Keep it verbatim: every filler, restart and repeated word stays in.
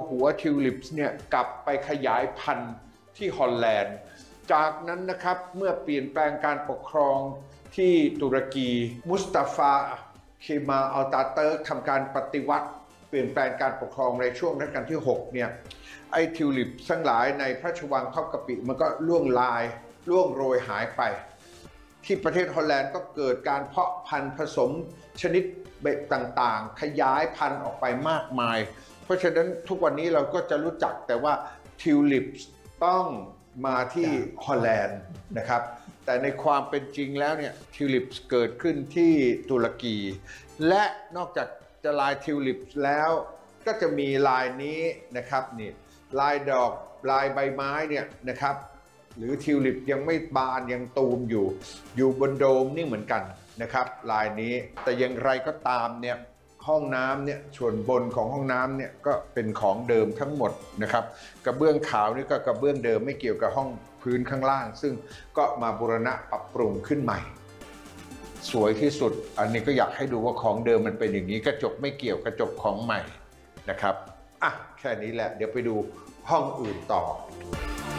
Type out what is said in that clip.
หัวทิวลิปส์เนี่ยกลับไปขยายพันธุ์ที่ฮอลแลนด์จากนั้นนะครับเมื่อเปลี่ยนแปลงการปกครองที่ตุรกีมุสตาฟาเคมาอัลตาเติร์กทำการปฏิวัติเปลี่ยนแปลงการปกครองในช่วงรัชกาลที่หกเนี่ยไอ้ทิวลิปทั้งหลายในพระราชวังท็อปกะปิมันก็ล่วงลายล่วงโรยหายไปที่ประเทศฮอลแลนด์ก็เกิดการเพาะพันธุ์ผสมชนิดเบ็ดต่างๆขยายพันธุ์ออกไปมากมายเพราะฉะนั้นทุกวันนี้เราก็จะรู้จักแต่ว่าทิวลิปต้องมาที่ฮอลแลนด์นะครับแต่ในความเป็นจริงแล้วเนี่ยทิวลิปเกิดขึ้นที่ตุรกีและนอกจากจะลายทิวลิปแล้วก็จะมีลายนี้นะครับนี่ลายดอกลายใบไม้เนี่ยนะครับหรือทิวลิปยังไม่บานยังตูมอยู่อยู่บนโดมนี่เหมือนกันนะครับลายนี้แต่อย่างไรก็ตามเนี่ยห้องน้ำเนี่ยส่วนบนของห้องน้ำเนี่ยก็เป็นของเดิมทั้งหมดนะครับกระเบื้องขาวนี่ก็กระเบื้องเดิมไม่เกี่ยวกับห้องพื้นข้างล่างซึ่งก็มาบูรณะปรับปรุงขึ้นใหม่สวยที่สุดอันนี้ก็อยากให้ดูว่าของเดิมมันเป็นอย่างนี้กระจกไม่เกี่ยวกระจกของใหม่นะครับอ่ะแค่นี้แหละเดี๋ยวไปดูห้องอื่นต่อ